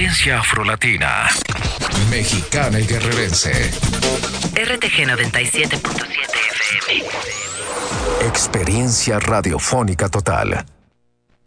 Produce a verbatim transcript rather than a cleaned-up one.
Experiencia afrolatina, mexicana y guerrerense. R T G noventa y siete punto siete F M. Experiencia radiofónica total.